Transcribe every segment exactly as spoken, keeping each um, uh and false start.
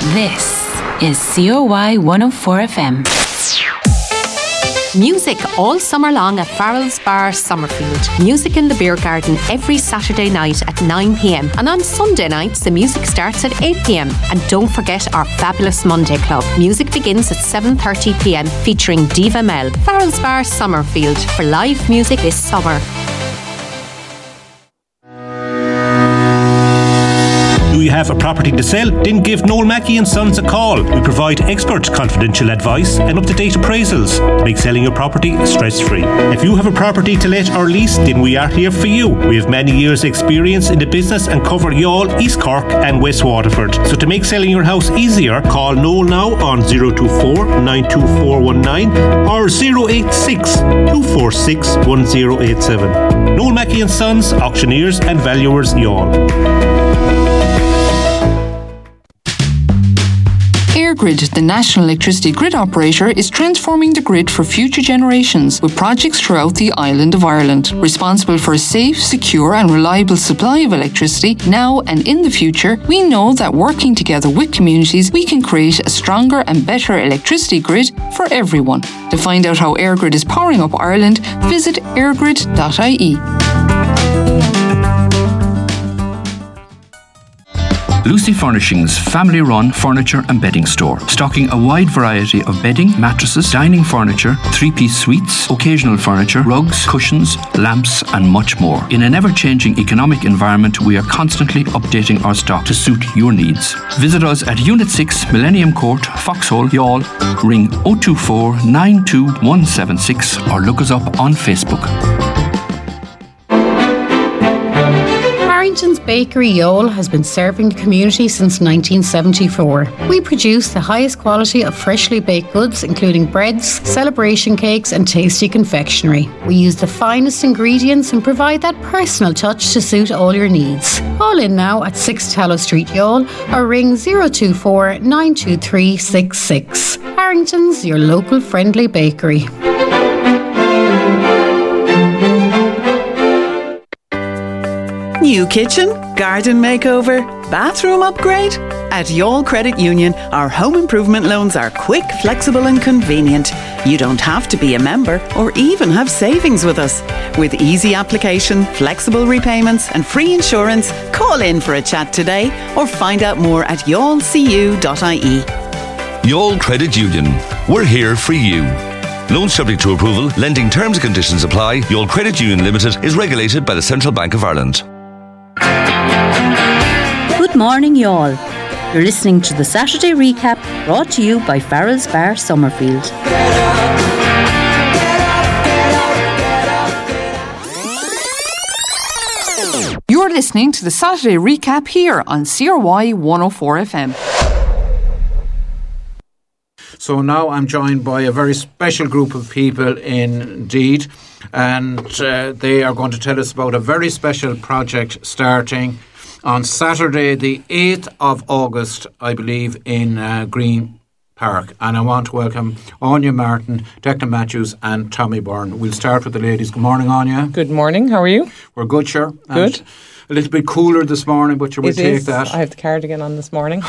This is C O Y one oh four F M. Music all summer long at Farrell's Bar, Summerfield. Music in the beer garden every Saturday night at nine p.m. And on Sunday nights, the music starts at eight p.m. And don't forget our fabulous Monday Club. Music begins at seven thirty p.m. featuring Diva Mel. Farrell's Bar, Summerfield for live music this summer. Do you have a property to sell? Then give Noel Mackey and Sons a call. We provide expert confidential advice and up-to-date appraisals to make selling your property stress-free. If you have a property to let or lease, then we are here for you. We have many years' experience in the business and cover Youghal, East Cork and West Waterford. So to make selling your house easier, call Noel now on zero two four, nine two four one nine or zero eight six, two four six, one zero eight seven. Noel Mackey and Sons, auctioneers and valuers, Youghal. EirGrid, the national electricity grid operator, is transforming the grid for future generations with projects throughout the island of Ireland. Responsible for a safe, secure and reliable supply of electricity now and in the future, we know that working together with communities, we can create a stronger and better electricity grid for everyone. To find out how EirGrid is powering up Ireland, visit airgrid dot I E. Lucy Furnishings, family-run furniture and bedding store, stocking a wide variety of bedding, mattresses, dining furniture, three-piece suites, occasional furniture, rugs, cushions, lamps and much more. In an ever-changing economic environment, we are constantly updating our stock to suit your needs. Visit us at Unit six, Millennium Court, Foxhole, Youghal. Ring oh two four, nine two one seven six or look us up on Facebook. Harrington's Bakery Youghal has been serving the community since nineteen seventy-four. We produce the highest quality of freshly baked goods, including breads, celebration cakes and tasty confectionery. We use the finest ingredients and provide that personal touch to suit all your needs. Call in now at six Tallow Street, Youghal, or ring zero two four, nine two three six six. Harrington's, your local friendly bakery. New kitchen, garden makeover, bathroom upgrade? At Youghal Credit Union, our home improvement loans are quick, flexible and convenient. You don't have to be a member or even have savings with us. With easy application, flexible repayments and free insurance, call in for a chat today or find out more at youghal c u dot I E. Youghal Credit Union. We're here for you. Loans subject to approval, lending terms and conditions apply. Youghal Credit Union Limited is regulated by the Central Bank of Ireland. Good morning, Youghal. You're listening to the Saturday Recap brought to you by Farrell's Bar, Summerfield. You're listening to the Saturday Recap here on C R Y one oh four F M. So now I'm joined by a very special group of people indeed, and uh, they are going to tell us about a very special project starting on Saturday the eighth of August, I believe, in uh, Green Park. And I want to welcome Anya Martin, Declan Matthews and Tommy Byrne. We'll start with the ladies. Good morning, Anya. Good morning, how are you? We're good, sure. Good. And a little bit cooler this morning, but you will take is. that. I have the cardigan on this morning.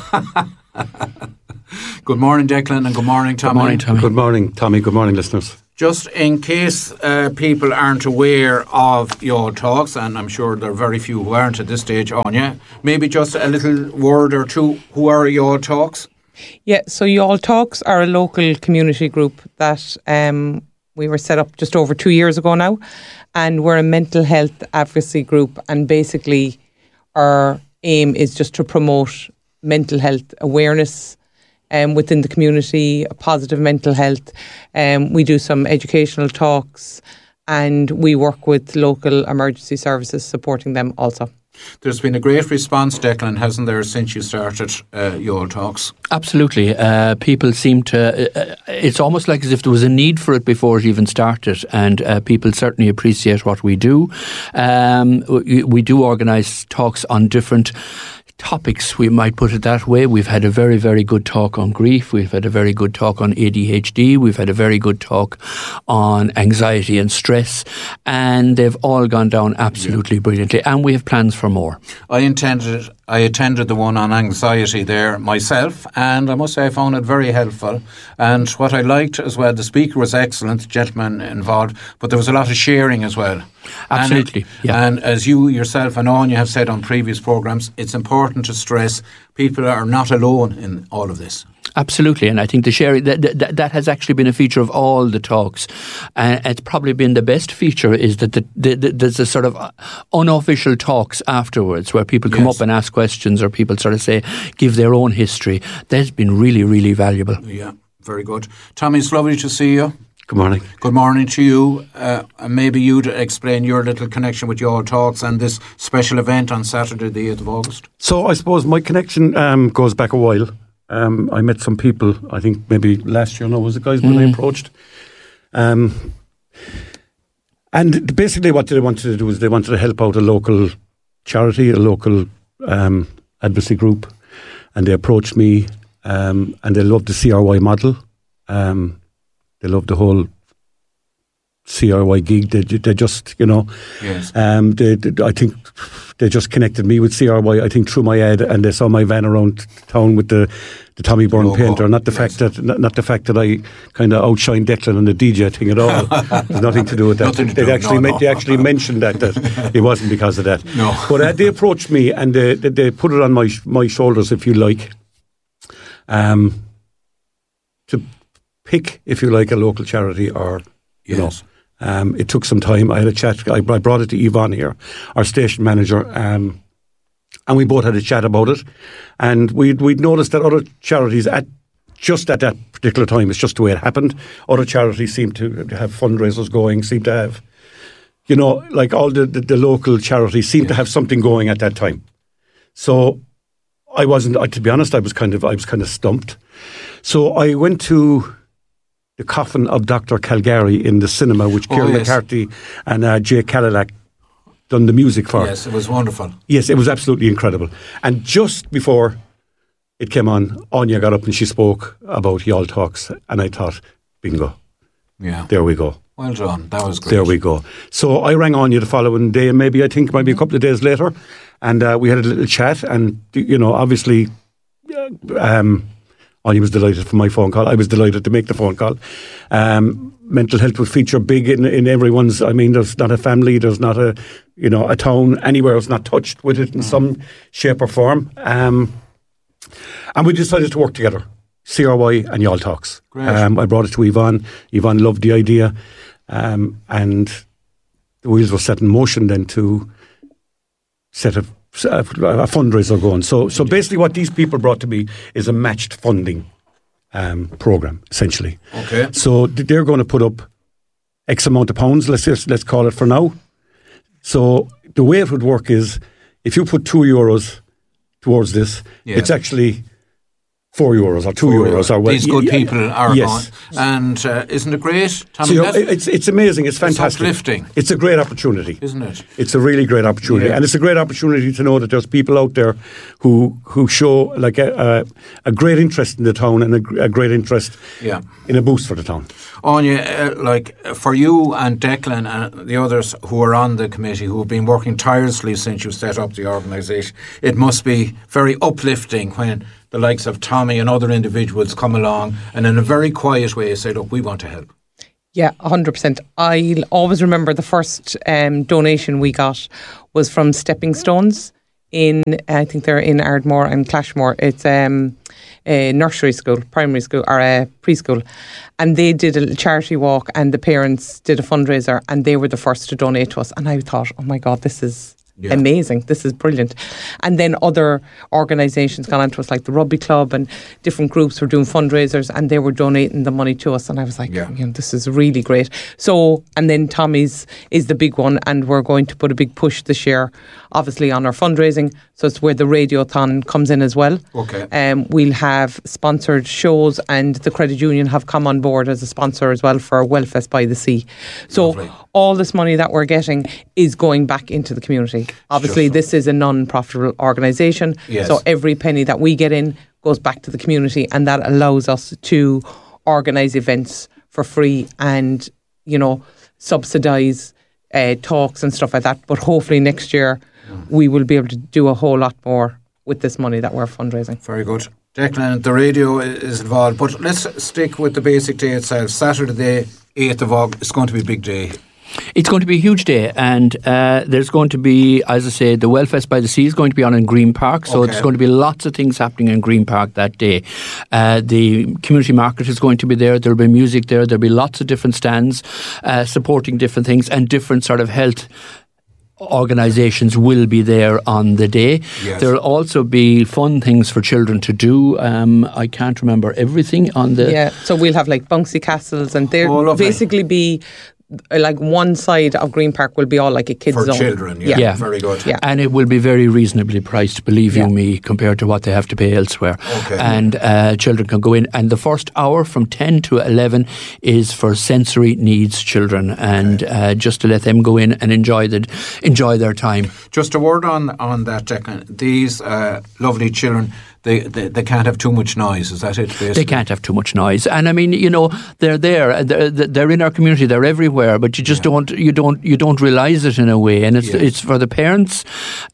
Good morning, Declan, and good morning, Tommy. Good morning, Tommy. Good morning, Tommy. Good morning, listeners. Just in case uh, people aren't aware of your talks, and I'm sure there are very few who aren't at this stage, Anya, maybe just a little word or two. Who are your talks? Yeah, so Youghal Talks are a local community group that um, we were set up just over two years ago now, and we're a mental health advocacy group, and basically our aim is just to promote mental health awareness Um, within the community, positive mental health. Um, we do some educational talks and we work with local emergency services supporting them also. There's been a great response, Declan, hasn't there, since you started uh, Youghal Talks? Absolutely. Uh, people seem to... Uh, it's almost like as if there was a need for it before it even started, and uh, people certainly appreciate what we do. Um, we, we do organise talks on different topics, we might put it that way. We've had a very, very good talk on grief. We've had a very good talk on A D H D. We've had a very good talk on anxiety and stress. And they've all gone down absolutely yeah. brilliantly. And we have plans for more. I intended, I attended the one on anxiety there myself, and I must say I found it very helpful. And what I liked as well, the speaker was excellent, the gentleman involved, but there was a lot of sharing as well. Absolutely, and, yeah. And as you yourself and Anya have said on previous programmes, it's important to stress people are not alone in all of this. Absolutely, and I think the sharing, that, that, that has actually been a feature of all the talks. Uh, it's probably been the best feature is that the, the, the, there's a sort of unofficial talks afterwards where people come yes. up and ask questions, or people sort of say, give their own history. That's been really, really valuable. Yeah, very good. Tommy, it's lovely to see you. Good morning. Good morning to you. Uh, maybe you'd explain your little connection with your talks and this special event on Saturday, the eighth of August. So I suppose my connection um, goes back a while. Um, I met some people, I think maybe last year, no, was the guys when mm. I approached. Um, and basically what they wanted to do is they wanted to help out a local charity, a local um, advocacy group. And they approached me um, and they loved the C R Y model. Um, they loved the whole C R Y gig. They, they just, you know, yes. um, they, they, I think they just connected me with C R Y, I think, through my ad, and they saw my van around town with the, the Tommy Byrne oh, painter. Not the yes. fact that not, not the fact that I kind of outshine Declan on the D J thing at all. There's nothing to do with that. They do. actually, no, met, no. they actually mentioned that that it wasn't because of that. No. But uh, they approached me and they, they, they put it on my my shoulders, if you like, um, to pick, if you like, a local charity or you yes. know. Um, it took some time. I had a chat. I, I brought it to Yvonne here, our station manager, um, and we both had a chat about it. And we'd, we'd noticed that other charities, at just at that particular time, it's just the way it happened, other charities seem to have fundraisers going, seem to have, you know, like all the, the, the local charities seem yeah. to have something going at that time. So I wasn't, I, to be honest, I was kind of, I was kind of stumped. So I went to the coffin of Doctor Calgary in the cinema, which oh, Kieran yes. McCarthy and uh, Jay Cadillac done the music for. Yes, it was wonderful. Yes, it was absolutely incredible. And just before it came on, Anya got up and she spoke about Y'all Talks, and I thought, bingo. Yeah. There we go. Well done. That was great. There we go. So I rang Anya the following day, maybe I think maybe a couple of days later, and uh, we had a little chat, and, you know, obviously... Um, Anya was delighted for my phone call. I was delighted to make the phone call. Um, mental health would feature big in, in everyone's. I mean, there's not a family, there's not a, you know, a town anywhere that's not touched with it in mm. some shape or form. Um, and we decided to work together, C R Y and Y'all Talks. Um, I brought it to Yvonne. Yvonne loved the idea, um, and the wheels were set in motion then to set a a fundraiser going. So so basically what these people brought to me is a matched funding um, programme, essentially. Okay. So they're going to put up X amount of pounds, let's just, let's call it for now. So the way it would work is if you put two euros towards this, yeah. it's actually four euros or two four euros. euros. Or well, These good yeah, people are yes. on. And uh, isn't it great? Tommy, so, it's, it's amazing. It's fantastic. It's uplifting. It's a great opportunity. Isn't it? It's a really great opportunity. Yeah. And it's a great opportunity to know that there's people out there who who show like a, a, a great interest in the town and a, a great interest yeah. in a boost for the town. Anya, uh, like for you and Declan and the others who are on the committee who have been working tirelessly since you set up the organisation, it must be very uplifting when the likes of Tommy and other individuals come along and in a very quiet way say, look, we want to help. Yeah, one hundred percent. I'll always remember the first um, donation we got was from Stepping Stones in, I think they're in Ardmore and Clashmore. It's um, a nursery school, primary school, or a preschool. And they did a charity walk and the parents did a fundraiser and they were the first to donate to us. And I thought, oh my God, this is... Yeah. amazing. This is brilliant. And then other organisations got onto us, like the rugby club, and different groups were doing fundraisers and they were donating the money to us. And I was like, yeah. you know, this is really great. So, and then Tommy's is the big one, and we're going to put a big push this year, obviously, on our fundraising. So it's where the Radiothon comes in as well. Okay. Um, we'll have sponsored shows, and the Credit Union have come on board as a sponsor as well for Wellfest by the Sea. So Lovely. All this money that we're getting is going back into the community. obviously this is a non-profitable organisation, yes. so every penny that we get in goes back to the community, and that allows us to organise events for free and, you know, subsidise uh, talks and stuff like that. But hopefully next year mm. we will be able to do a whole lot more with this money that we're fundraising. Very good. Declan, the radio is involved, but let's stick with the basic day itself. Saturday, the eighth of August, it's going to be a big day. It's going to be a huge day, and uh, there's going to be, as I say, the Wellfest by the Sea is going to be on in Green Park, so okay. there's going to be lots of things happening in Green Park that day. Uh, the community market is going to be there, there'll be music there, there'll be lots of different stands uh, supporting different things, and different sort of health organisations will be there on the day. Yes. There'll also be fun things for children to do. Um, I can't remember everything on the... Yeah, so we'll have like bouncy castles, and they'll oh, basically be... like one side of Green Park will be all like a kids for zone. For children, yeah. yeah. yeah. Very good. Yeah. And it will be very reasonably priced, believe yeah. you me, compared to what they have to pay elsewhere. Okay. And uh, children can go in. And the first hour from ten to eleven is for sensory needs children. And okay. uh, just to let them go in and enjoy the, enjoy their time. Just a word on, on that, Declan. These uh, lovely children... They, they they can't have too much noise, is that it? Basically? They can't have too much noise, and I mean, you know, they're there, they're, they're in our community, they're everywhere, but you just yeah. don't, you don't, you don't realise it in a way, and it's yes. it's for the parents.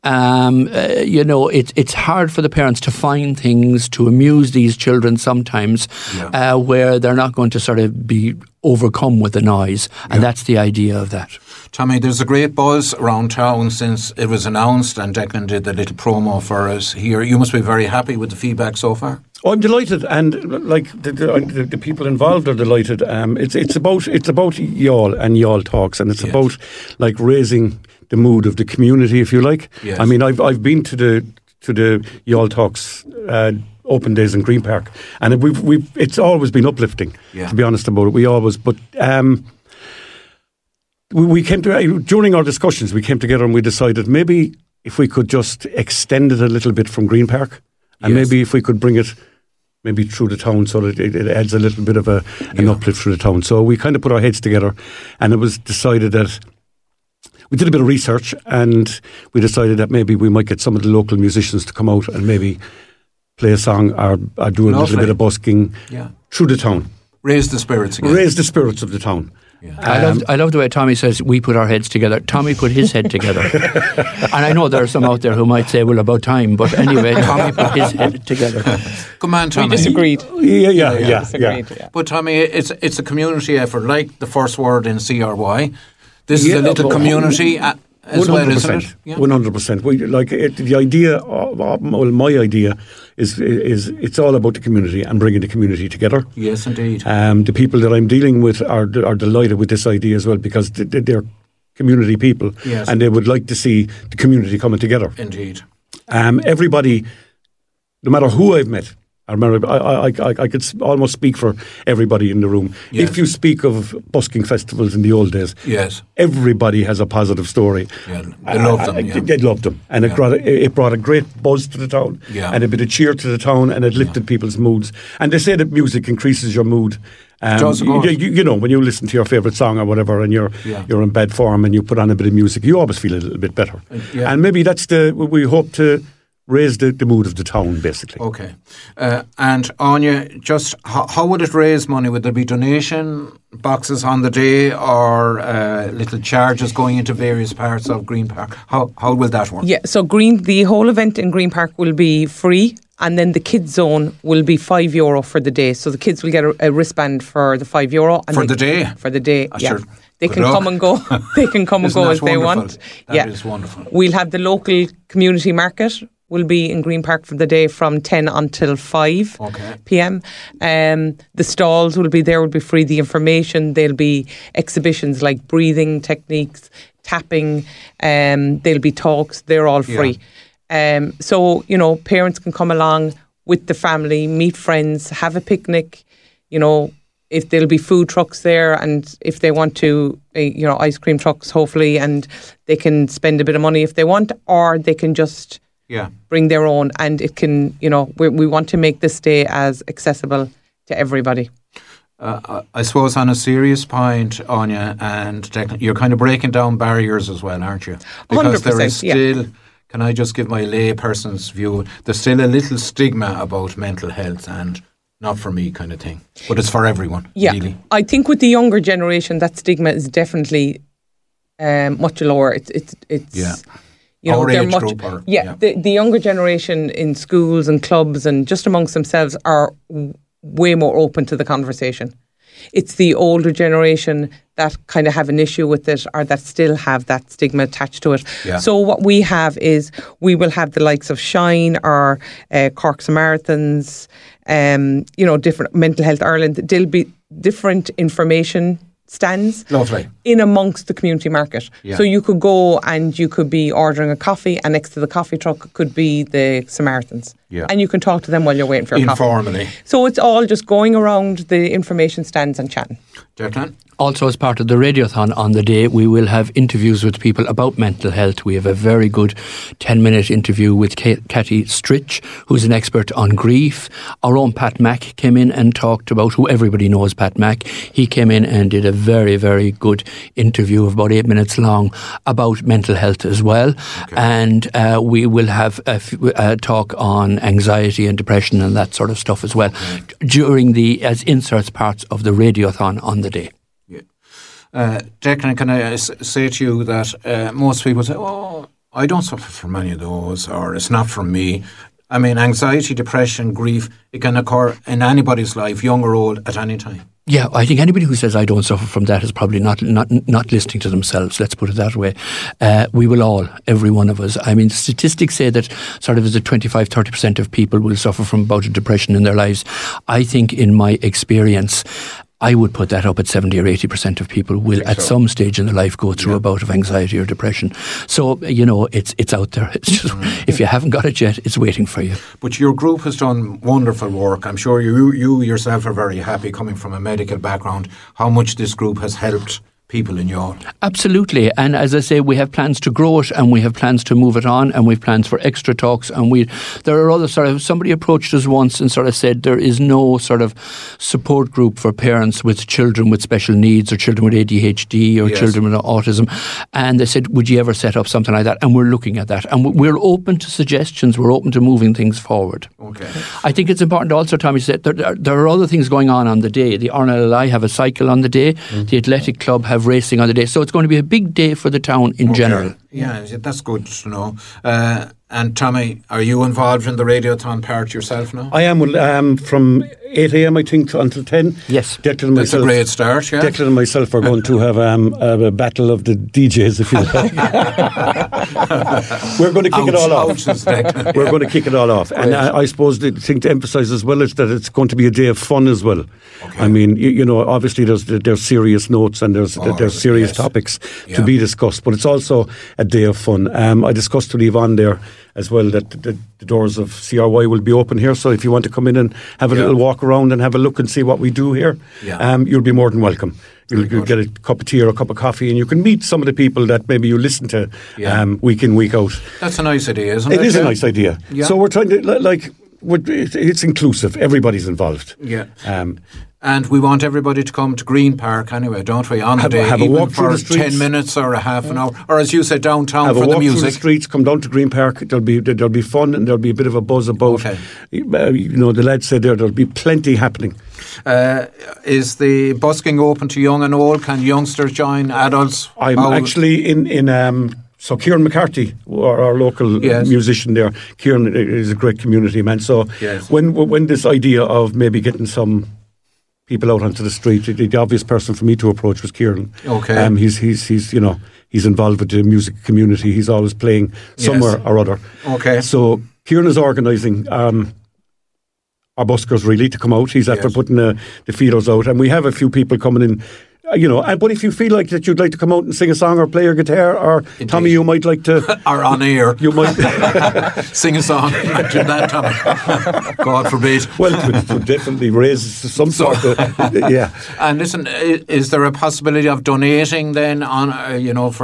Um, uh, you know, it's it's hard for the parents to find things to amuse these children sometimes, yeah. uh, where they're not going to sort of be overcome with the noise, and yeah. that's the idea of that. Tommy, there's a great buzz around town since it was announced, and Declan did the little promo for us here. You must be very happy with the feedback so far. Oh, I'm delighted, and like the, the, the people involved are delighted. Um, it's it's about it's about y'all and y'all talks, and it's yes. about like raising the mood of the community, if you like. Yes. I mean, I've I've been to the to the y'all talks. Uh, open days in Green Park, and we've we've it's always been uplifting. Yeah. To be honest about it, we always. But um, we, we came to during our discussions, we came together and we decided maybe if we could just extend it a little bit from Green Park, and yes. maybe if we could bring it maybe through the town, so that it, it adds a little bit of a an yeah. uplift through the town. So we kind of put our heads together, and it was decided that. We did a bit of research, and we decided that maybe we might get some of the local musicians to come out and maybe play a song or, or do a Lovely. little bit of busking yeah. through the town. Raise the spirits again. Raise the spirits of the town. Yeah. Um, I, love, I love the way Tommy says we put our heads together. Tommy put his head together. And I know there are some out there who might say, well, about time. But anyway, Tommy put his head together. Come on, Tommy. We disagreed. Yeah, yeah, yeah. yeah, disagreed, yeah. yeah. But Tommy, it's, it's a community effort, like the first word in C R Y. This yeah, is a little community... Uh, As well, isn't it? Yeah. One hundred percent. Like it, the idea, of, well, my idea is is it's all about the community and bringing the community together. Yes, indeed. Um, the people that I'm dealing with are are delighted with this idea as well, because they're community people, yes. and they would like to see the community coming together. Indeed. Um, everybody, no matter who I've met. I remember I, I, I, I could almost speak for everybody in the room. Yes. If you speak of busking festivals in the old days, yes, everybody has a positive story. Yeah, they loved them. Uh, yeah. They loved them, and yeah. it brought a, it brought a great buzz to the town, yeah. and a bit of cheer to the town, and it lifted yeah. people's moods. And they say that music increases your mood. Um, Does, you, you, you know, when you listen to your favourite song or whatever, and you're yeah. you're in bad form, and you put on a bit of music, you always feel a little bit better. Uh, yeah. And maybe that's the we hope to. Raise the, the mood of the town, basically. Okay. Uh, and Anya, just how, how would it raise money? Would there be donation boxes on the day, or uh, little charges going into various parts of Green Park? How how will that work? Yeah, so Green, the whole event in Green Park will be free, and then the kids zone will be five euro for the day. So the kids will get a, a wristband for the five euro. And for they, the day? For the day, I yeah. Sure. They Good can luck. come and go. They can come and go as they wonderful? want. That yeah. is wonderful. We'll have the local community market. Will be in Green Park for the day from ten until five okay. p.m. Um, the stalls will be there, will be free. The information, there'll be exhibitions like breathing techniques, tapping, um, there'll be talks, they're all free. Yeah. Um, so, you know, parents can come along with the family, meet friends, have a picnic, you know, if there'll be food trucks there, and if they want to, uh, you know, ice cream trucks, hopefully, and they can spend a bit of money if they want, or they can just... Yeah. bring their own, and it can, you know, we we want to make this day as accessible to everybody. Uh, I suppose on a serious point, Anya, and Declan, you're kind of breaking down barriers as well, aren't you? Because there is still, yeah. Can I just give my lay person's view, there's still a little stigma about mental health and not for me kind of thing. But it's for everyone, yeah. really. I think with the younger generation, that stigma is definitely um, much lower. It's, it's, it's yeah. You know, Our they're age much, group or, yeah, yeah. The, the younger generation in schools and clubs and just amongst themselves are w- way more open to the conversation. It's the older generation that kind of have an issue with it or that still have that stigma attached to it. Yeah. So what we have is we will have the likes of Shine or uh, Cork Samaritans, um, you know, different Mental Health Ireland. There'll be different information stands Lovely. in amongst the community market. Yeah. So you could go and you could be ordering a coffee and next to the coffee truck could be the Samaritans. Yeah. And you can talk to them while you're waiting for your Informally. coffee. So it's all just going around the information stands and chatting. Declan? Also, as part of the Radiothon on the day, we will have interviews with people about mental health. We have a very good ten-minute interview with Cathy Stritch, who's an expert on grief. Our own Pat Mack came in and talked about, who everybody knows, Pat Mack. He came in and did a very, very good interview of about eight minutes long about mental health as well. Okay. And uh, we will have a, f- a talk on anxiety and depression and that sort of stuff as well okay. during the, as inserts parts of the Radiothon on the day. Uh, Declan, can I say to you that uh, most people say, oh, I don't suffer from any of those, or it's not from me. I mean, anxiety, depression, grief, it can occur in anybody's life, young or old, at any time. Yeah, I think anybody who says I don't suffer from that is probably not not not listening to themselves. Let's put it that way. Uh, we will all, every one of us. I mean, statistics say that sort of as a twenty-five, thirty percent of people will suffer from bout of depression in their lives. I think in my experience, I would put that up at seventy or eighty percent of people will at so. some stage in their life go through yeah. a bout of anxiety or depression. So, you know, it's it's out there. It's just, mm-hmm. if you haven't got it yet, it's waiting for you. But your group has done wonderful work. I'm sure you you yourself are very happy, coming from a medical background, how much this group has helped people in Youghal. Absolutely. And as I say, we have plans to grow it and we have plans to move it on and we have plans for extra talks. And we there are other sort of, somebody approached us once and sort of said there is no sort of support group for parents with children with special needs or children with A D H D or yes. children with autism. And they said, would you ever set up something like that? And we're looking at that. And we're open to suggestions. We're open to moving things forward. Okay. I think it's important also, Tommy said, there, there are other things going on on the day. The R N L I have a cycle on the day. Mm-hmm. The Athletic Club have racing on the day, so it's going to be a big day for the town in okay. general. Yeah, that's good to know. Uh, and Tommy, are you involved in the Radiothon part yourself now? I am um, from eight a.m. I think until ten. Yes, Declan and that's myself, a great start. Yeah, Declan and myself are going to have um, a battle of the D Js, if you like. We're going to kick ouch, it all off. We're going to kick it all off, and I, I suppose the thing to emphasise as well is that it's going to be a day of fun as well. Okay. I mean, you, you know, obviously there's there's serious notes and there's oh, there's serious yes. topics yeah. to be discussed, but it's also a day of fun. Um, I discussed with Yvonne there as well that the, the doors of C R Y will be open here, so if you want to come in and have a yeah. little walk around and have a look and see what we do here, yeah. um, you'll be more than welcome. You'll, you'll get a cup of tea or a cup of coffee and you can meet some of the people that maybe you listen to yeah. um, week in, week out. That's a nice idea, isn't it? It is yeah? a nice idea. Yeah. So we're trying to, like, it's inclusive. Everybody's involved. Yeah. Um, and we want everybody to come to Green Park anyway, don't we, on have, the day, have a even walk for the streets. ten minutes or a half an hour, or as you said, downtown have for a the walk music. Through the streets, come down to Green Park. There'll be there'll be fun and there'll be a bit of a buzz about. Okay. Uh, you know, the lads said there there'll be plenty happening. Uh, is the busking open to young and old? Can youngsters join? Adults? I'm How actually in in. Um, So Kieran McCarthy, our, our local yes. musician there, Kieran is a great community man. So yes. when when this idea of maybe getting some people out onto the street, the, the obvious person for me to approach was Kieran. Okay. Um, he's he's he's you know he's involved with the music community. He's always playing somewhere yes. or other. Okay. So Kieran is organising um, our buskers really to come out. He's after yes. putting the, the feelers out, and we have a few people coming in. You know, but if you feel like that you'd like to come out and sing a song or play your guitar, or Indeed. Tommy, you might like to, or on air, you might sing a song. Do that, Tommy. God forbid. Well, it would, it would definitely raise some so, sort of yeah. And listen, is there a possibility of donating then on, uh, you know, for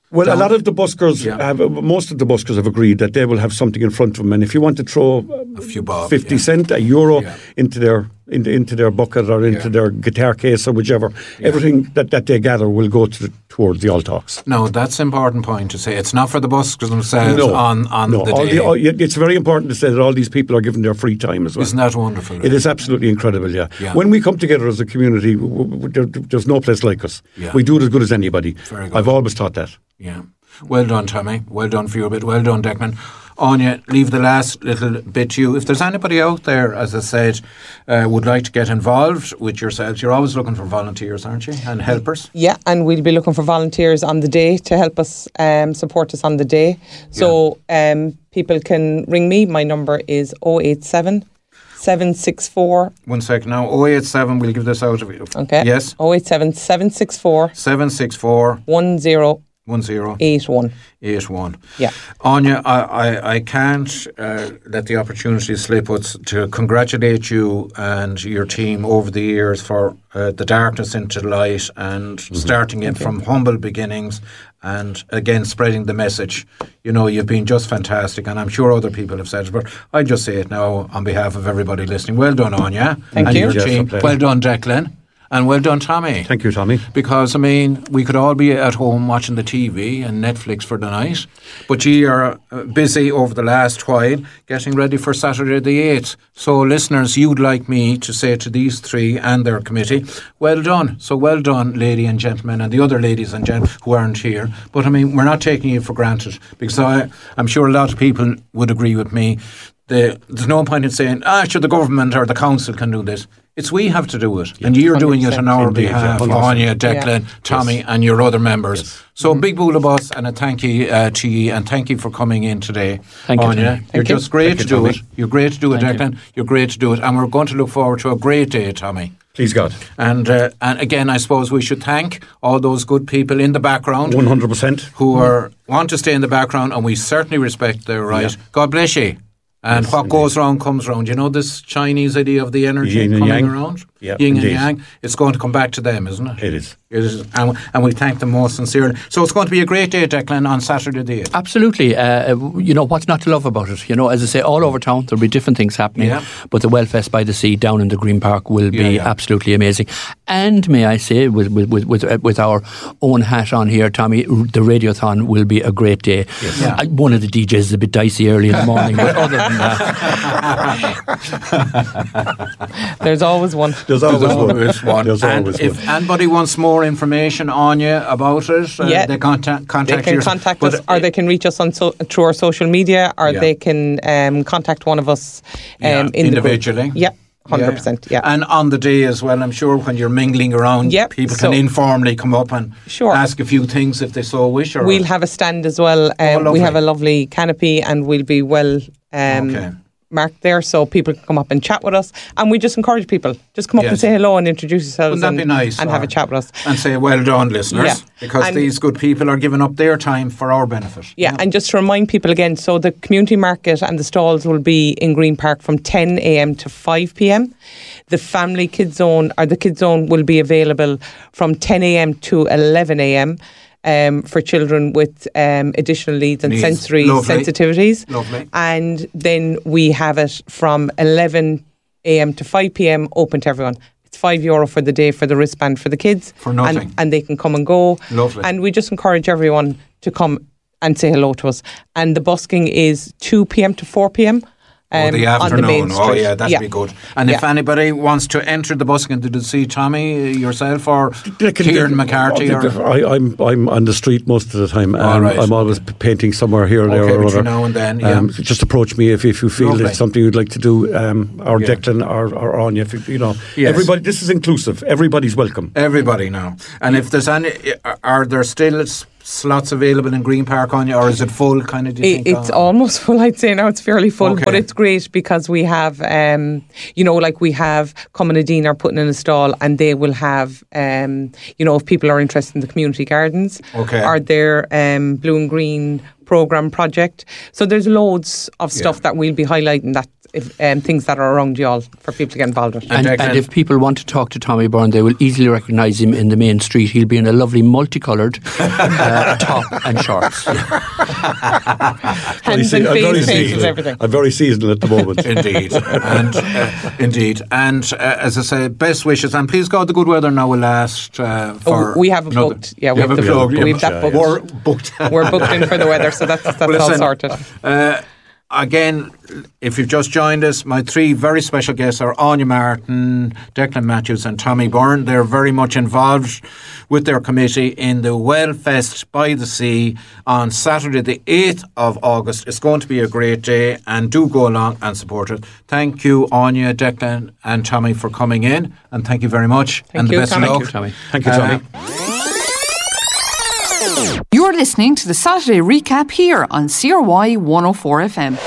Well, down. a lot of the buskers, Yeah. have, most of the buskers have agreed that they will have something in front of them, and if you want to throw A few bob, fifty yeah. cent, a euro Yeah. into their into, into their bucket or into Yeah. their guitar case or whichever, everything that, that they gather will go to the, towards the All Talks. No, that's an important point to say. It's not for the buskers themselves No, on, on no. the all day. the, all, it's very important to say that all these people are given their free time as well. Isn't that wonderful? It is absolutely incredible, yeah. Yeah. When we come together as a community, w- w- there, there's no place like us. Yeah. We do it as good as anybody. Very good. I've always thought that. Yeah. Well done, Tommy. Well done for your bit. Well done, Declan. Anya, leave the last little bit to you. If there's anybody out there, as I said, uh, would like to get involved with yourselves, you're always looking for volunteers, aren't you? And helpers? Yeah, and we'll be looking for volunteers on the day to help us um, support us on the day. So um, people can ring me. My number is oh eight seven, seven six four. One second now. oh eight seven, we'll give this out of you. Okay. Yes? oh eight seven, seven six four. seven six four. one zero. One zero. Eight one. Eight one. Yeah. Anya, I, I, I can't uh, let the opportunity slip but to congratulate you and your team over the years for uh, the darkness into light and Mm-hmm. starting it from humble beginnings and again spreading the message. You know, you've been just fantastic, and I'm sure other people have said it, but I just say it now on behalf of everybody listening. Well done, Anya. Thank and you. your Yes, team. a pleasure. Well done, Declan. And well done, Tommy. Thank you, Tommy. Because, I mean, we could all be at home watching the T V and Netflix for the night, but you are uh, busy over the last while getting ready for Saturday the eighth. So, listeners, you'd like me to say to these three and their committee, well done. So, well done, lady and gentlemen, and the other ladies and gentlemen who aren't here. But, I mean, we're not taking you for granted, because I, I'm sure a lot of people would agree with me. The, there's no point in saying, ah, sure, the government or the council can do this. It's we have to do it. Yeah, and you're doing it on our Indeed, behalf, yeah, Anya, Declan, Yeah. Tommy, Yes. and your other members. Yes. So big boola bus and a thank you uh, to you, and thank you for coming in today, Thank you, Anya. Tommy. You're Thank you. just great Thank to you, do Tommy. it. You're great to do it, Thank you. Declan. You're great to do it, and we're going to look forward to a great day, Tommy. Please God. And uh, and again, I suppose we should thank all those good people in the background one hundred percent. who are want to stay in the background, and we certainly respect their right. Yeah. God bless you. And Yes, what indeed. goes round comes round. You know this Chinese idea of the energy Yin and coming yang. around? Yeah, Yin indeed. and yang. It's going to come back to them, isn't it? It is. It is. And, and we thank them most sincerely. So it's going to be a great day, Declan, on Saturday the eighth. Absolutely. Uh, you know, what's not to love about it? You know, as I say, all over town, there'll be different things happening. Yeah. But the Wellfest by the Sea down in the Green Park will be Yeah, yeah. absolutely amazing. And may I say, with with, with, with, uh, with our own hat on here, Tommy, the Radiothon will be a great day. Yes. Yeah. I, one of the D Js is a bit dicey early in the morning, but other than that, There's always one. There's always There's one. always one. There's And always if one. anybody wants more information on you about it, uh, Yeah. they contact, contact They can you. contact But us, or they can reach us on so, through our social media, or Yeah. they can um, contact one of us um, Yeah, in the individually. group. Yeah, one hundred percent. Yeah. And on the day as well, I'm sure when you're mingling around, Yep, people so- can informally come up and Sure. ask a few things if they so wish. Or We'll have a stand as well. Um, lovely. we have a lovely canopy, and we'll be well um, Okay. marked there, so people can come up and chat with us. And we just encourage people, just come up Yes. and say hello and introduce yourselves. Wouldn't that and, be nice? and have Or- a chat with us. And say, well done, listeners, Yeah. because And- these good people are giving up their time for our benefit. Yeah, and just to remind people again, so the community market and the stalls will be in Green Park from ten a.m. to five p.m. The family kids zone, or the kids zone, will be available from ten a.m. to eleven a.m. Um, for children with um, additional needs and Needs. sensory Lovely. sensitivities. Lovely. And then we have it from eleven a.m. to five p.m. open to everyone. It's five euro for the day for the wristband for the kids. For nothing. And, and they can come and go. Lovely. And we just encourage everyone to come and say hello to us. And the busking is two p.m. to four p.m. Oh, Um, the on the main afternoon. street. Oh, yeah, that'd be good. And if Yeah. anybody wants to enter the busking, did you see Tommy, yourself, or They can- Kieran McCarthy? Oh, Or, they- I, I'm I'm on the street most of the time. Um, All right, I'm always okay. painting somewhere here or there Okay, or between other. now and then, yeah. Um, just approach me if, if you feel Lovely. it's something you'd like to do. Um, or Yeah. Declan or, or Anya, if you, you know, Yes. everybody. This is inclusive. Everybody's welcome. Everybody now. And if there's any, are there still s- slots available in Green Park on you, or is it full kind of? Do you It, think, it's on- almost full, I'd say now. It's fairly full, Okay. but it's great because we have, um, you know, like we have Comunidine are putting in a stall, and they will have, um, you know, if people are interested in the community gardens, Okay. or their um, blue and green program project. So there's loads of stuff Yeah. that we'll be highlighting that if, um, things that are around you all for people to get involved with. And, and, and if people want to talk to Tommy Byrne, they will easily recognise him in the main street. He'll be in a lovely multicoloured uh, top and shorts. Hands and face, faces, everything. I'm very seasonal at the moment. Indeed. and uh, Indeed. And uh, as I say, best wishes. And please God, the good weather now will last uh, for... Oh, we have it another, booked. Yeah, we have, have, the, booked, we have that booked. We're booked. We're booked in for the weather, so that's, that's well, listen, all sorted. Uh, Again, if you've just joined us, my three very special guests are Anya Martin, Declan Matthews and Tommy Byrne. They're very much involved with their committee in the Wellfest by the Sea on Saturday the eighth of August. It's going to be a great day, and do go along and support it. Thank you, Anya, Declan and Tommy, for coming in, and thank you very much. Thank and you, the best Tommy. of luck. Thank you, Tommy. Thank you, Tommy. Uh, You're listening to the Saturday Recap here on C R Y one oh four F M.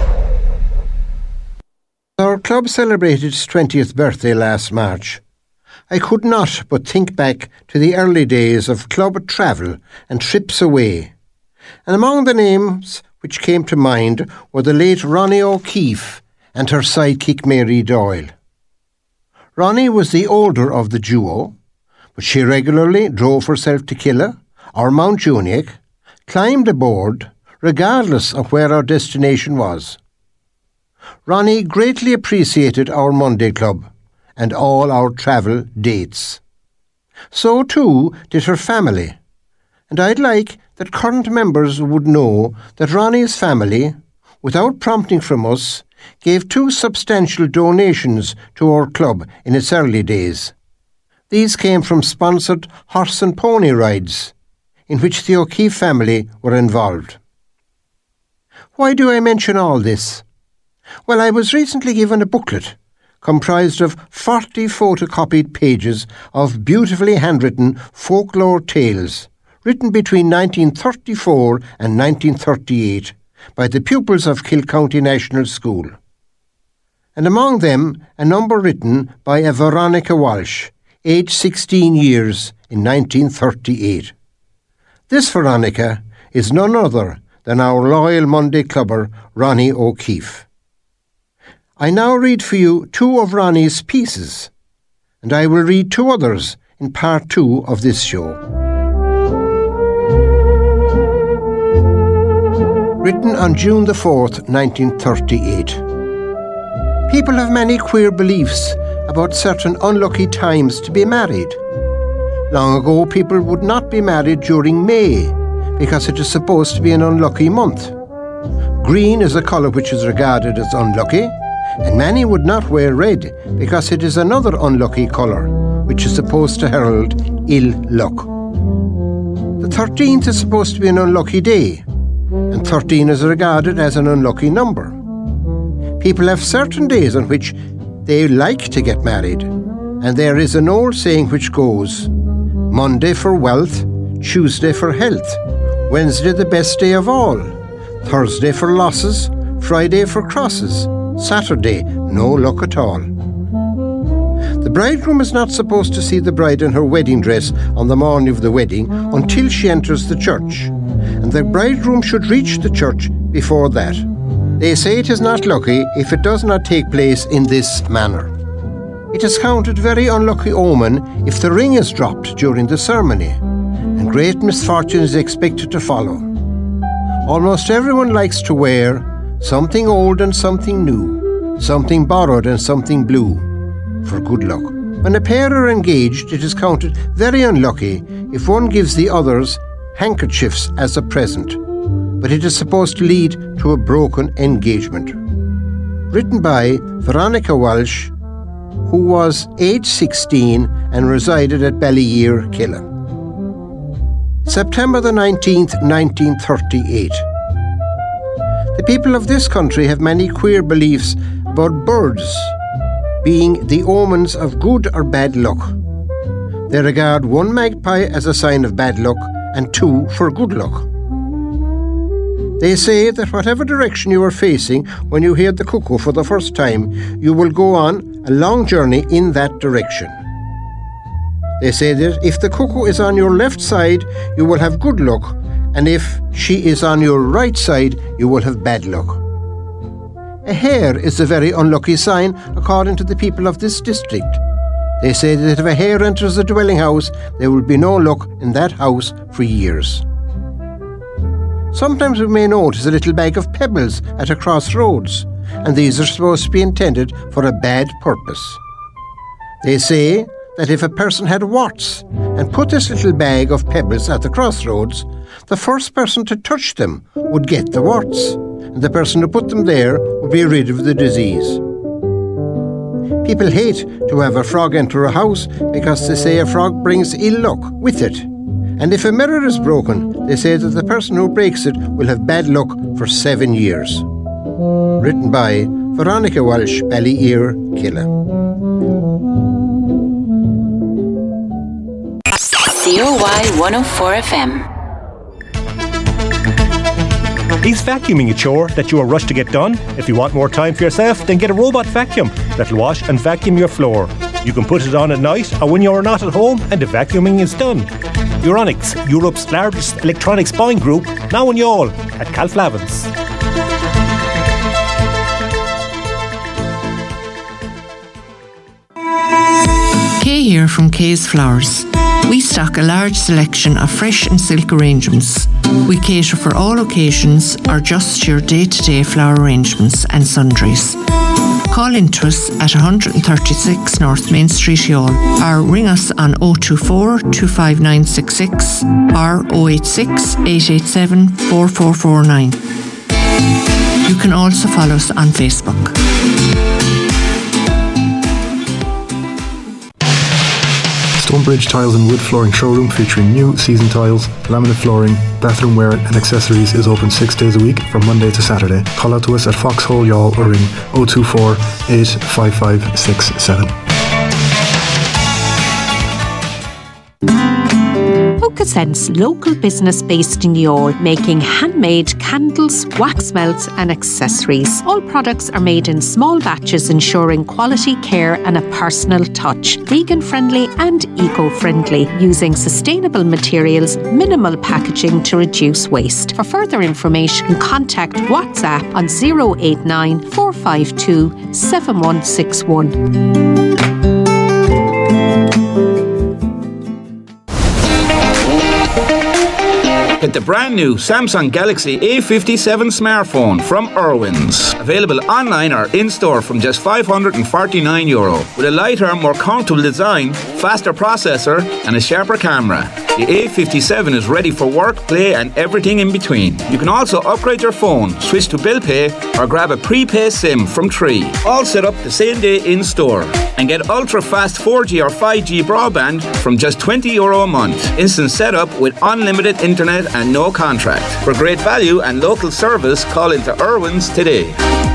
Our club celebrated its twentieth birthday last March. I could not but think back to the early days of club travel and trips away. And among the names which came to mind were the late Ronnie O'Keefe and her sidekick Mary Doyle. Ronnie was the older of the duo, but she regularly drove herself to Killa or Mount Juniac, climbed aboard, regardless of where our destination was. Ronnie greatly appreciated our Monday Club and all our travel dates. So too did her family, and I'd like that current members would know that Ronnie's family, without prompting from us, gave two substantial donations to our club in its early days. These came from sponsored horse and pony rides, in which the O'Keefe family were involved. Why do I mention all this? Well, I was recently given a booklet comprised of forty photocopied pages of beautifully handwritten folklore tales written between nineteen thirty-four and nineteen thirty-eight by the pupils of Kilcounty National School. And among them a number written by a Veronica Walsh, aged sixteen years in nineteen thirty-eight. This Veronica is none other than our loyal Monday clubber, Ronnie O'Keefe. I now read for you two of Ronnie's pieces, and I will read two others in part two of this show. Written on June the fourth, nineteen thirty-eight. People have many queer beliefs about certain unlucky times to be married. Long ago, people would not be married during May because it is supposed to be an unlucky month. Green is a colour which is regarded as unlucky, and many would not wear red because it is another unlucky colour which is supposed to herald ill luck. The thirteenth is supposed to be an unlucky day, and thirteen is regarded as an unlucky number. People have certain days on which they like to get married, and there is an old saying which goes, Monday for wealth, Tuesday for health, Wednesday the best day of all, Thursday for losses, Friday for crosses, Saturday no luck at all. The bridegroom is not supposed to see the bride in her wedding dress on the morning of the wedding until she enters the church, and the bridegroom should reach the church before that. They say it is not lucky if it does not take place in this manner. It is counted very unlucky omen if the ring is dropped during the ceremony, and great misfortune is expected to follow. Almost everyone likes to wear something old and something new, something borrowed and something blue, for good luck. When a pair are engaged, it is counted very unlucky if one gives the others handkerchiefs as a present, but it is supposed to lead to a broken engagement. Written by Veronica Walsh, who was age sixteen and resided at Ballyere, Killa. September the nineteenth, nineteen thirty-eight. The people of this country have many queer beliefs about birds being the omens of good or bad luck. They regard one magpie as a sign of bad luck and two for good luck. They say that whatever direction you are facing when you hear the cuckoo for the first time, you will go on a long journey in that direction. They say that if the cuckoo is on your left side, you will have good luck, and if she is on your right side, you will have bad luck. A hare is a very unlucky sign, according to the people of this district. They say that if a hare enters a dwelling house, there will be no luck in that house for years. Sometimes we may notice a little bag of pebbles at a crossroads, and these are supposed to be intended for a bad purpose. They say that if a person had warts and put this little bag of pebbles at the crossroads, the first person to touch them would get the warts, and the person who put them there would be rid of the disease. People hate to have a frog enter a house because they say a frog brings ill luck with it. And if a mirror is broken, they say that the person who breaks it will have bad luck for seven years. Written by Veronica Walsh, Ballyear, Killa. C O Y one oh four F M. Is vacuuming a chore that you are rushed to get done? If you want more time for yourself, then get a robot vacuum that'll wash and vacuum your floor. You can put it on at night or when you're not at home and the vacuuming is done. Euronics, Europe's largest electronics buying group, now in Youghal at Calflavins. Kay here from Kay's Flowers. We stock a large selection of fresh and silk arrangements. We cater for all occasions or just your day-to-day flower arrangements and sundries. Call in to us at one thirty-six North Main Street, Youghal, or ring us on oh two four, two five nine six six or oh eight six, eight eight seven, four four four nine. You can also follow us on Facebook. Stonebridge Tiles and Wood Flooring Showroom featuring new season tiles, laminate flooring, bathroom wear and accessories is open six days a week from Monday to Saturday. Call out to us at Foxhole Youghal or ring oh two four, eight five five six seven. Focussense, local business based in Youghal, making handmade candles, wax melts and accessories. All products are made in small batches, ensuring quality, care and a personal touch. Vegan friendly and eco-friendly, using sustainable materials, minimal packaging to reduce waste. For further information, contact WhatsApp on oh eight nine, four five two, seven one six one. Get the brand new Samsung Galaxy A fifty-seven smartphone from Irwin's. Available online or in-store from just five hundred forty-nine euro. With a lighter, more comfortable design, faster processor and a sharper camera. The A fifty-seven is ready for work, play and everything in between. You can also upgrade your phone, switch to bill pay or grab a prepaid SIM from Tree. All set up the same day in-store. And get ultra-fast four G or five G broadband from just twenty euro a month. Instant setup with unlimited internet and no contract. For great value and local service, call into Irwin's today.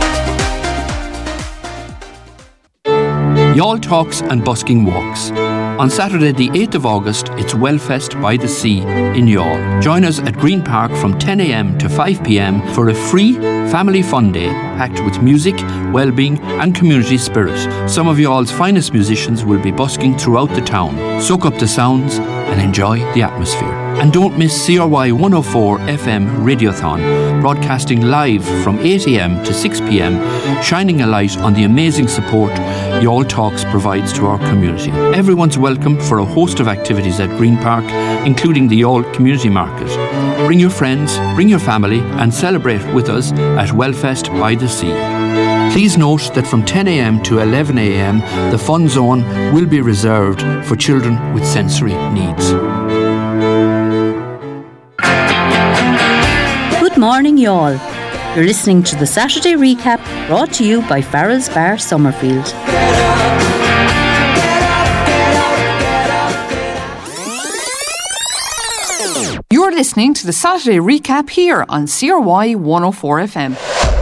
Youghal Talks and Busking Walks. On Saturday the eighth of August, it's Wellfest by the Sea in Youghal. Join us at Green Park from ten a m to five p m for a free family fun day packed with music, well-being and community spirit. Some of Youghall's finest musicians will be busking throughout the town. Soak up the sounds and enjoy the atmosphere. And don't miss C R Y one oh four F M Radiothon, broadcasting live from eight a m to six p m, shining a light on the amazing support Youghal Talks provides to our community. Everyone's welcome for a host of activities at Green Park, including the Youghal Community Market. Bring your friends, bring your family and celebrate with us at Wellfest by the Sea. Please note that from ten a m to eleven a m the fun zone will be reserved for children with sensory needs. Good morning, Youghal. You're listening to the Saturday Recap, brought to you by Farrell's Bar, Summerfield. You're listening to the Saturday Recap here on C R Y one oh four F M.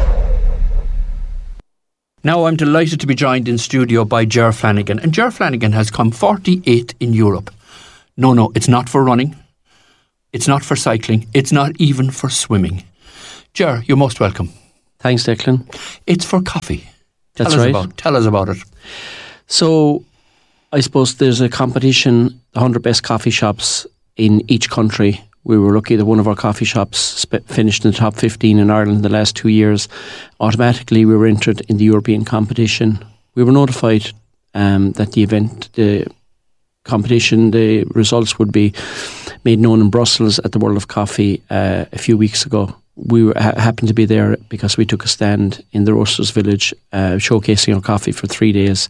Now I'm delighted to be joined in studio by Ger Flanagan. And Ger Flanagan has come forty-eighth in Europe. No, no, it's not for running. It's not for cycling. It's not even for swimming. Ger, you're most welcome. Thanks, Declan. It's for coffee. That's tell us right. About, tell us about it. So, I suppose there's a competition, the one hundred best coffee shops in each country we were lucky that one of our coffee shops sp- finished in the top fifteen in Ireland in the last two years. Automatically, we were entered in the European competition. We were notified um, that the event, the competition, the results would be made known in Brussels at the World of Coffee uh, a few weeks ago. We were, ha- happened to be there because we took a stand in the Roasters Village, uh, showcasing our coffee for three days,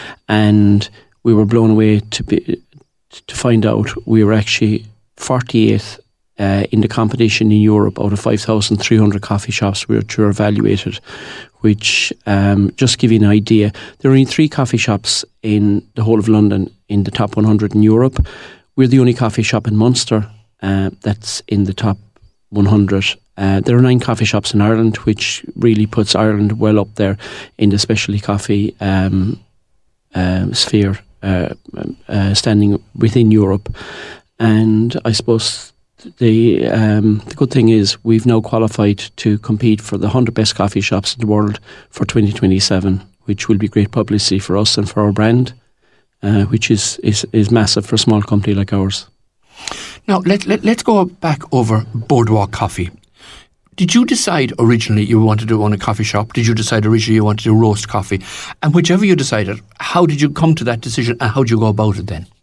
and we were blown away to be to find out we were actually forty-eighth uh, in the competition in Europe out of five thousand three hundred coffee shops which were evaluated, which, um, just give you an idea, there are only three coffee shops in the whole of London in the top one hundred in Europe. We're the only coffee shop in Munster uh, that's in the top one hundred. Uh, there are nine coffee shops in Ireland, which really puts Ireland well up there in the specialty coffee um, uh, sphere, uh, uh, standing within Europe. And I suppose the um, the good thing is we've now qualified to compete for the one hundred best coffee shops in the world for twenty twenty-seven, which will be great publicity for us and for our brand, uh, which is, is, is massive for a small company like ours. Now, let, let, let's go back over Boardwalk Coffee. Did you decide originally you wanted to own a coffee shop? Did you decide originally you wanted to roast coffee? And whichever you decided, how did you come to that decision and how did you go about it then?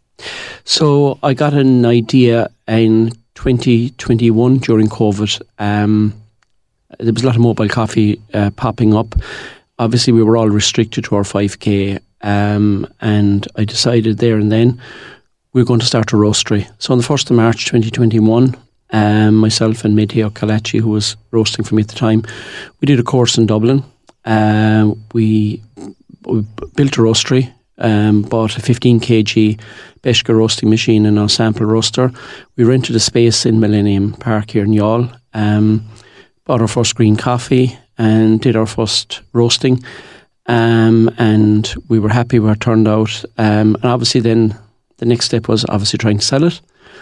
So I got an idea in twenty twenty-one during COVID. Um, there was a lot of mobile coffee uh, popping up. Obviously, we were all restricted to our five K, um, and I decided there and then we were going to start a roastery. So on the first of March twenty twenty-one, um, myself and Medeo Kalachi, who was roasting for me at the time, we did a course in Dublin. Uh, we, we built a roastery. Um, bought a fifteen kilogram Beshka roasting machine and a sample roaster. We rented a space in Millennium Park here in Youghal. Um, bought our first green coffee and did our first roasting. Um, and we were happy with how it turned out. Um, and obviously then the next step was obviously trying to sell it.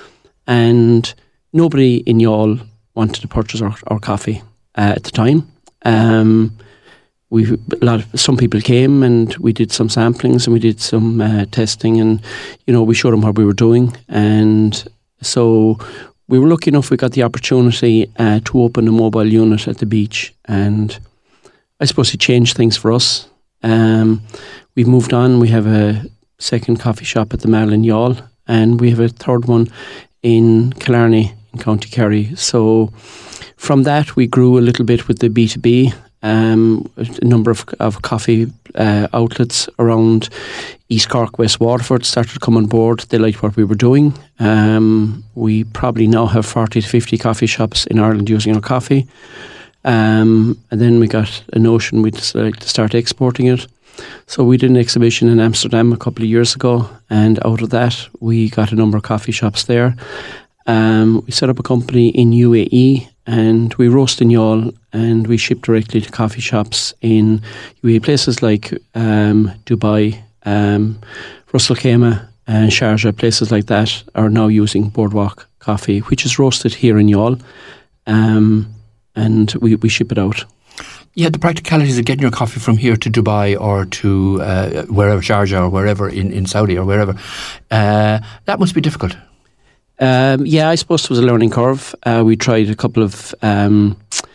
And nobody in Youghal wanted to purchase our, our coffee uh, at the time. Um, We a lot of, some people came and we did some samplings and we did some uh, testing, and you know we showed them what we were doing, and so we were lucky enough we got the opportunity uh, to open a mobile unit at the beach, and I suppose it changed things for us. Um, we've moved on. We have a second coffee shop at the Mall in Youghal, and we have a third one in Killarney in County Kerry. So from that we grew a little bit with the B two B. Um, a number of, of coffee uh, outlets around East Cork, West Waterford started to come on board. They liked what we were doing. Um, we probably now have forty to fifty coffee shops in Ireland using our coffee. Um, and then we got a notion we'd like to start exporting it. So we did an exhibition in Amsterdam a couple of years ago, and out of that we got a number of coffee shops there. Um, we set up a company in U A E, and we roast in Youghal, and we ship directly to coffee shops in U A E, places like um, Dubai, um, Russell Khema and Sharjah. Places like that are now using Boardwalk Coffee, which is roasted here in Youghal, um, and we, we ship it out. Yeah, the practicalities of getting your coffee from here to Dubai or to uh, wherever, Sharjah or wherever in, in Saudi or wherever, uh, that must be difficult. Um, yeah, I suppose it was a learning curve. Uh, we tried a couple of um,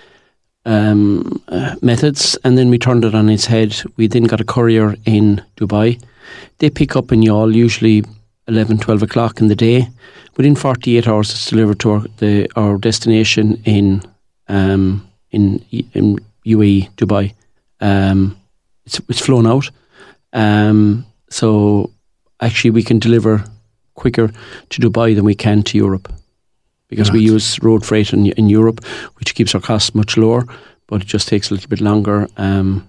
um, uh, methods, and then we turned it on its head. We then got a courier in Dubai. They pick up in Youghal usually eleven, twelve o'clock in the day. Within forty-eight hours, it's delivered to our, the, our destination in um, in in U A E, Dubai. Um, it's it's flown out, um, so actually we can deliver quicker to Dubai than we can to Europe, because right. we use road freight in, in Europe, which keeps our costs much lower, but it just takes a little bit longer. Um,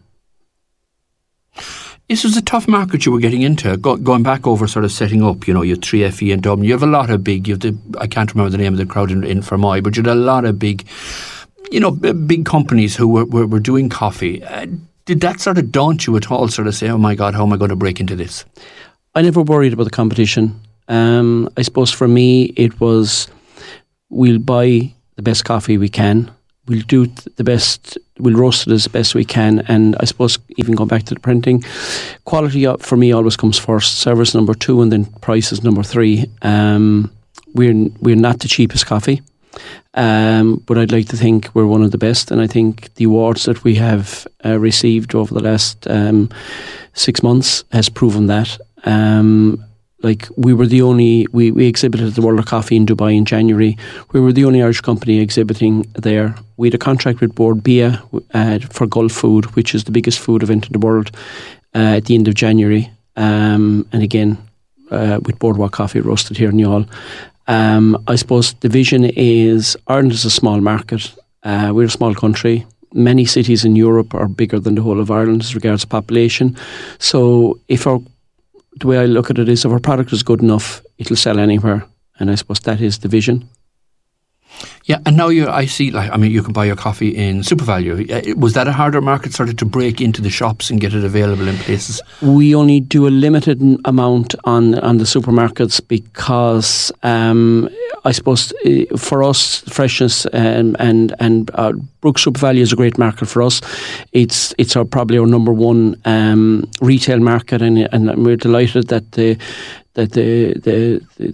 This was a tough market you were getting into, Go, going back over sort of setting up, you know, you have three F E in Dublin, you have a lot of big, you have the, I can't remember the name of the crowd in, in Fermoy, but you had a lot of big, you know, big companies who were, were, were doing coffee. Uh, did that sort of daunt you at all, sort of say, oh my God, how am I going to break into this? I never worried about the competition. Um, I suppose for me it was, we'll buy the best coffee we can, we'll do the best, we'll roast it as best we can, and I suppose even going back to the printing, quality for me always comes first, service number two, and then price is number three. Um, we're we're not the cheapest coffee. Um, but I'd like to think we're one of the best, and I think the awards that we have uh, received over the last um, six months has proven that. Um, like we were the only, we, we exhibited at the World of Coffee in Dubai in January. We were the only Irish company exhibiting there. We had a contract with Bord Bia uh, for Gulf Food, which is the biggest food event in the world, uh, at the end of January. Um, and again, uh, with Boardwalk Coffee roasted here in Youghal. Um, I suppose the vision is Ireland is a small market. Uh, we're a small country. Many cities in Europe are bigger than the whole of Ireland as regards population. So if our, the way I look at it is if our product is good enough, it'll sell anywhere. And I suppose that is the vision. Yeah, and now you, I see, like, I mean, you can buy your coffee in SuperValu. Was that a harder market sort of to break into the shops and get it available in places? We only do a limited amount on, on the supermarkets because um, I suppose uh, for us, freshness and and, and uh, Brooks SuperValu is a great market for us. It's it's our probably our number one um, retail market, and and we're delighted that the that the the, the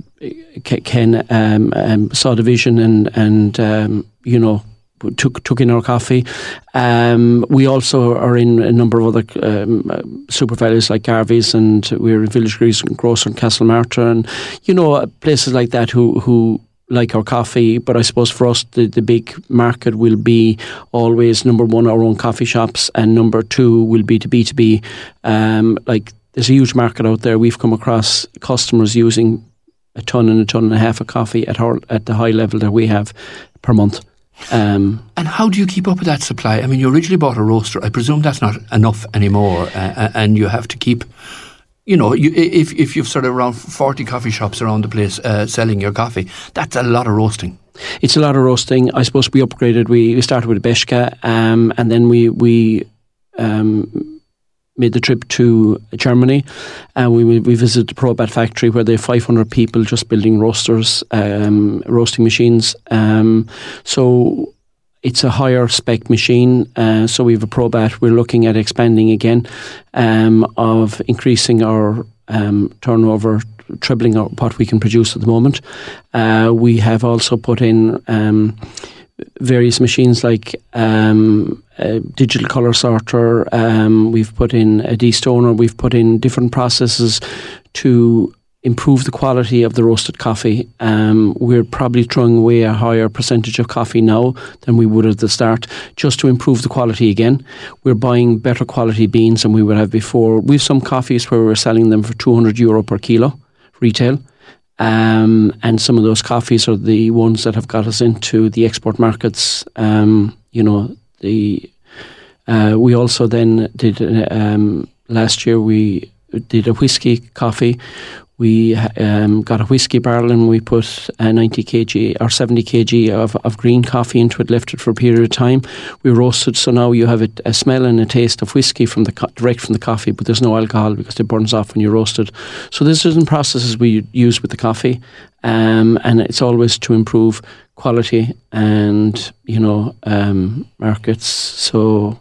Ken um, um, saw the vision and and um, you know took took in our coffee. Um, we also are in a number of other um, SuperValus like Garvey's, and we're in Village Grocer and Castlemartyr, and you know places like that who who like our coffee. But I suppose for us the, the big market will be always number one our own coffee shops, and number two will be to B two B. Um, like there's a huge market out there. We've come across customers using a ton and a ton and a half of coffee at our, at the high level that we have per month. Um, and how do you keep up with that supply? I mean, you originally bought a roaster. I presume that's not enough anymore, uh, and you have to keep, you know, you, if if you've sort of around forty coffee shops around the place uh, selling your coffee, that's a lot of roasting. It's a lot of roasting. I suppose we upgraded. We, we started with Beshka, um, and then we we. Um, made the trip to Germany, and we we visited the Probat factory where they have five hundred people just building roasters, um, roasting machines. Um, so it's a higher spec machine. Uh, so we have a Probat. We're looking at expanding again, um, of increasing our um, turnover, trebling our, what we can produce at the moment. Uh, we have also put in Um, various machines like um, a digital colour sorter, um, we've put in a destoner, we've put in different processes to improve the quality of the roasted coffee. Um, we're probably throwing away a higher percentage of coffee now than we would at the start, just to improve the quality again. We're buying better quality beans than we would have before. We've some coffees where we're selling them for two hundred euro per kilo retail. Um, and some of those coffees are the ones that have got us into the export markets. Um, you know, the uh, we also then did um, last year we did a whiskey coffee. We um, got a whiskey barrel and we put a ninety kilograms or seventy kilograms of, of green coffee into it, left it for a period of time. We roasted, so now you have a, a smell and a taste of whiskey from the co- direct from the coffee, but there's no alcohol because it burns off when you roast it. So there's certain processes we use with the coffee, um, and it's always to improve quality and, you know, um, markets. So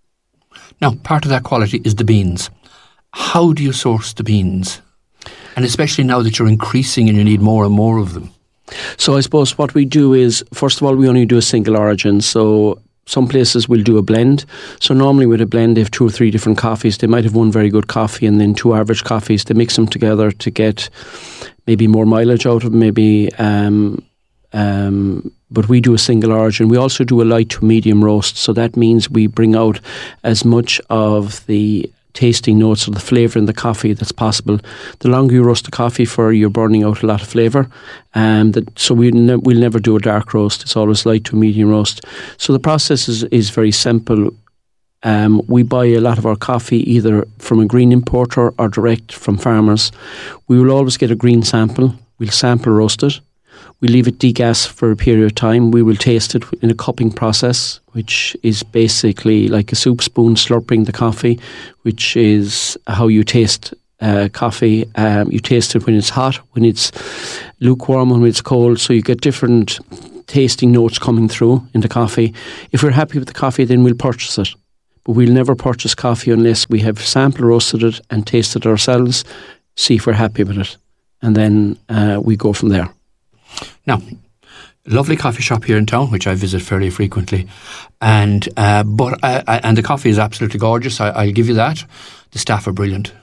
now, part of that quality is the beans. How do you source the beans? And especially now that you're increasing and you need more and more of them. So I suppose what we do is, first of all, we only do a single origin. So some places will do a blend. So normally with a blend, they have two or three different coffees. They might have one very good coffee and then two average coffees. They mix them together to get maybe more mileage out of them, maybe... Um, um, but we do a single origin. We also do a light to medium roast. So that means we bring out as much of the tasting notes or the flavour in the coffee that's possible. The longer you roast the coffee for, you're burning out a lot of flavour. Um, that, so we ne- we'll never do a dark roast. It's always light to medium roast. So the process is, is very simple. Um, we buy a lot of our coffee either from a green importer or direct from farmers. We will always get a green sample. We'll sample roast it. We leave it degas for a period of time. We will taste it in a cupping process, which is basically like a soup spoon slurping the coffee, which is how you taste uh, coffee. Um, you taste it when it's hot, when it's lukewarm, when it's cold. So you get different tasting notes coming through in the coffee. If we're happy with the coffee, then we'll purchase it. But we'll never purchase coffee unless we have sample roasted it and tasted it ourselves, see if we're happy with it. And then uh, we go from there. Now, Lovely coffee shop here in town, which I visit fairly frequently, and uh, but uh, and the coffee is absolutely gorgeous. I, I'll give you that. The staff are brilliant.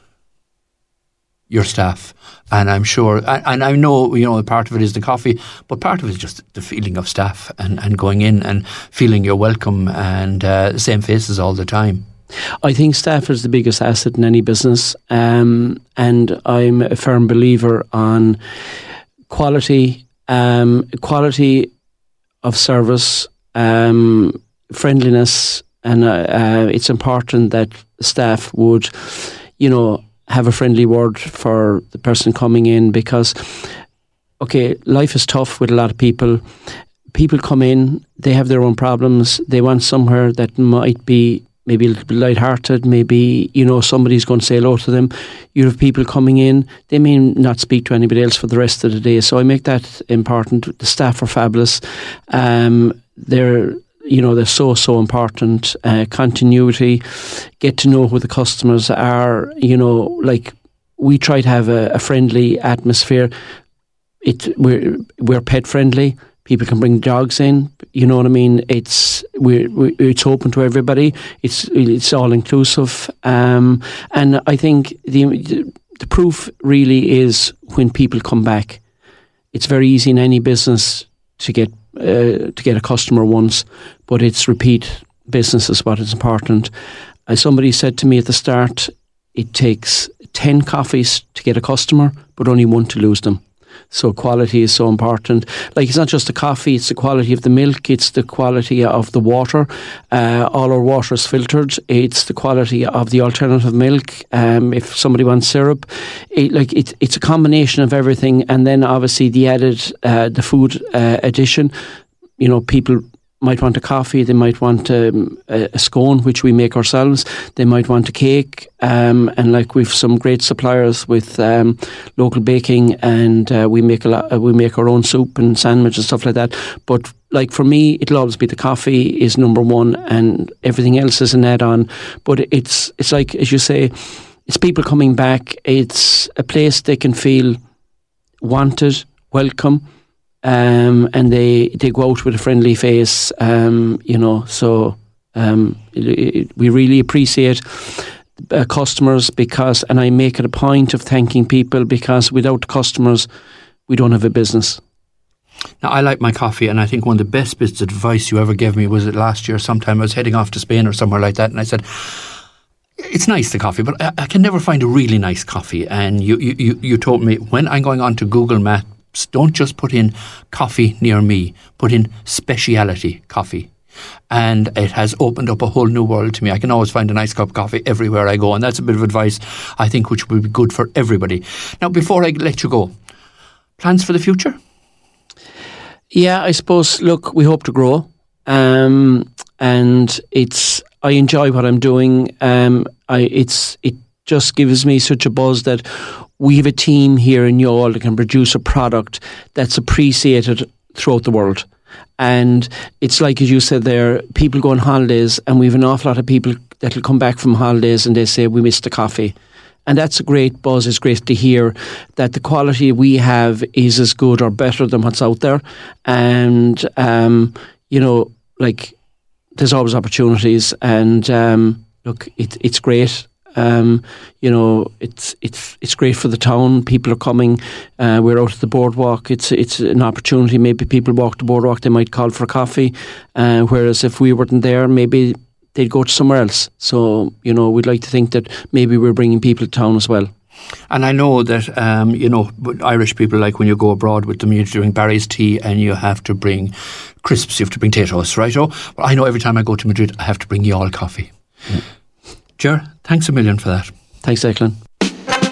Your staff, and I'm sure, and, and I know, you know, part of it is the coffee, but part of it is just the feeling of staff and, and going in and feeling you're welcome and uh, the same faces all the time. I think staff is the biggest asset in any business, um, and I'm a firm believer on quality. Um, quality of service, um, friendliness, and uh, uh, it's important that staff would, you know, have a friendly word for the person coming in, because, okay, life is tough with a lot of people. People come in, they have their own problems. They want somewhere that might be maybe a little bit lighthearted, maybe, you know, somebody's going to say hello to them. You have people coming in, they may not speak to anybody else for the rest of the day. So I make that important. The staff are fabulous. Um, they're, you know, they're so, so important. Uh, continuity, get to know who the customers are. You know, like, we try to have a, a friendly atmosphere. It we're we're pet friendly. People can bring dogs in. You know what I mean? It's we're, we it's open to everybody. It's it's all inclusive, um, and I think the the proof really is when people come back. It's very easy in any business to get uh, to get a customer once, but it's repeat business is what is important. As somebody said to me at the start, it takes ten coffees to get a customer, but only one to lose them. So quality is so important. Like, it's not just the coffee, it's the quality of the milk, it's the quality of the water. Uh, all our water is filtered. It's the quality of the alternative milk. Um, if somebody wants syrup, it, like it, it's a combination of everything. And then obviously the added, uh, the food uh, addition. You know, people might want a coffee, they might want um, a, a scone, which we make ourselves, they might want a cake, um, and like we've some great suppliers with um, local baking, and uh, we make a lot, uh, we make our own soup and sandwich and stuff like that. But like, for me, it'll always be the coffee is number one, and everything else is an add-on. But it's it's like, as you say, it's people coming back. It's a place they can feel wanted, welcome. Um, and they, they go out with a friendly face, um, you know, so um, it, it, we really appreciate uh, customers, because, and I make it a point of thanking people, because without customers, we don't have a business. Now, I like my coffee, and I think one of the best bits of advice you ever gave me was it last year sometime. I was heading off to Spain or somewhere like that, and I said, it's nice, the coffee, but I, I can never find a really nice coffee. And you, you, you told me, when I'm going on to Google Maps, don't just put in coffee near me, put in speciality coffee. And it has opened up a whole new world to me. I can always find a nice cup of coffee everywhere I go, and that's a bit of advice, I think, which will be good for everybody. Now, before I let you go, plans for the future? Yeah, I suppose, look, we hope to grow. Um, and it's, I enjoy what I'm doing. Um, I, it's, it just gives me such a buzz that we have a team here in Youghal that can produce a product that's appreciated throughout the world. And it's like, as you said there, people go on holidays, and we have an awful lot of people that will come back from holidays and they say, we missed the coffee. And that's a great buzz. It's great to hear that the quality we have is as good or better than what's out there. And, um, you know, like, there's always opportunities. And um, look, it, it's great. Um, you know, it's it's it's great for the town. People are coming. Uh, we're out at the boardwalk. It's it's an opportunity. Maybe people walk the boardwalk, they might call for a coffee. Uh, whereas if we weren't there, maybe they'd go to somewhere else. So, you know, we'd like to think that maybe we're bringing people to town as well. And I know that, um, you know, Irish people, like when you go abroad with them, you're doing Barry's tea and you have to bring crisps, you have to bring potatoes, right? Oh, well, I know every time I go to Madrid, I have to bring Youghal coffee. Mm. Ger, thanks a million for that. Thanks, Declan.